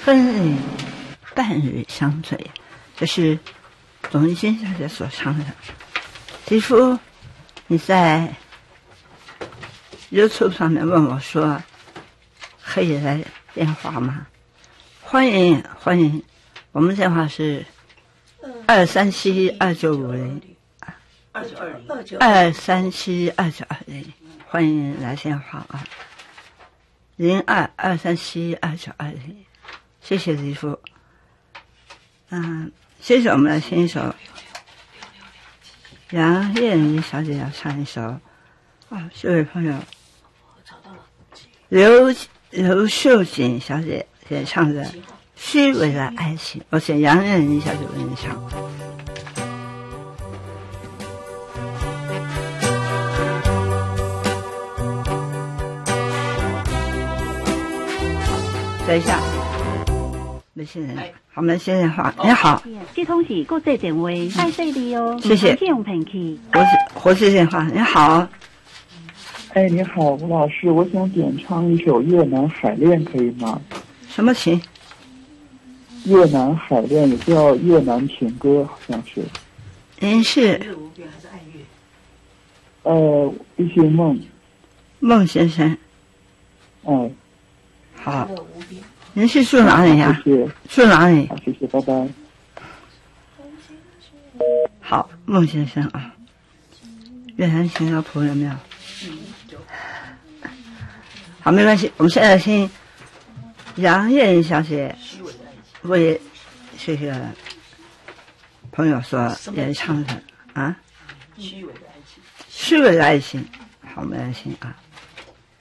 分离伴侣相随，这是董一心小姐所唱的。吉夫，你在 YouTube 上面问我说可以来电话吗？欢迎欢迎，我们电话是2372920，2372920，欢迎来电话啊，02-2372920，谢谢吉夫。接着我们来听一首杨燕妮小姐要唱一首这位朋友刘秀锦小姐演唱的《虚伪的爱情》，我请杨燕妮小姐为你唱。等一下，没信人，好，我们先电话。你好， 这通是国际电话，爱谢你哦， 谢谢。 用平器， 国际电话，你好。 哎，你好，吴老师，我想点唱一首《越南海恋》，可以吗？ 什么情？ 越南海恋也叫越南情歌，好像是。 您是？ 一些梦。 孟先生。 哎。 好。您是住哪里呀？ 谢谢。 住哪里？ 好，谢谢，拜拜。 好，孟先生啊。越南情歌谱有没有？好，没关系，我们现在听杨燕妮小姐为这个朋友所演唱的虚伪的爱情。好，我们来听啊。